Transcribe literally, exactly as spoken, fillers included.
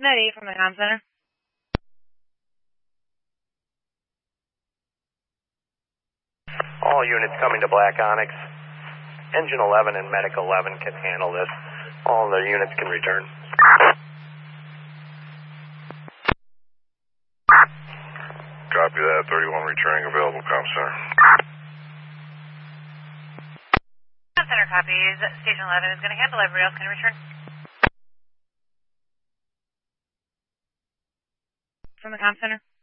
Eddie from the comm center. All units coming to Black Onyx. Engine eleven and Medic eleven can handle this. All the units can return. Copy that. thirty-one returning available, comm center. Comm center copies. Station eleven is going to handle. Everybody else can return. From the comm center.